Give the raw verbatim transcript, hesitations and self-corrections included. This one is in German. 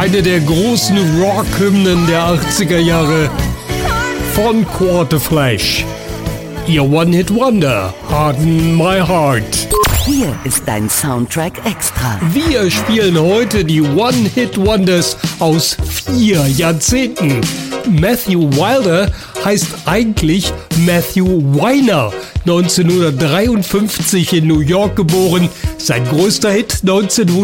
Eine der großen Rock-Hymnen der achtziger Jahre von Quarterflash. Ihr One-Hit-Wonder, Harden My Heart. Hier ist dein Soundtrack extra. Wir spielen heute die One-Hit-Wonders aus vier Jahrzehnten. Matthew Wilder heißt eigentlich Matthew Weiner. neunzehnhundertdreiundfünfzig in New York geboren. Sein größter Hit neunzehnhundertdreiundachtzig